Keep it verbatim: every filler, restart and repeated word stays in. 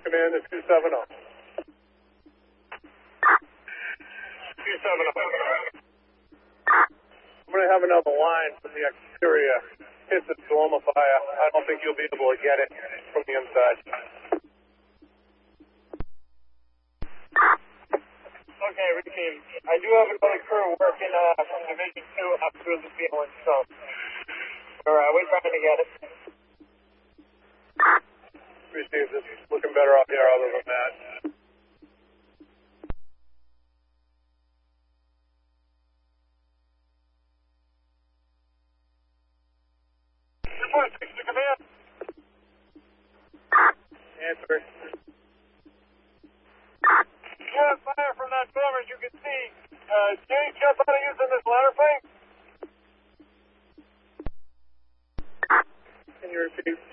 Command is two seven zero. two seven zero. I'm going to have another line from the exterior. Hit the Tuolumne Fire. I don't think you'll be able to get it from the inside. Okay, Ricky. I do have another crew working uh, from Division two up through the field, so we're, uh, we're trying to get it. Appreciate this. Looking better up here other than that. two point six to command. Answer. Yeah, fire from that film, as you can see. Uh, James, just how to using this ladder thing? Can you repeat?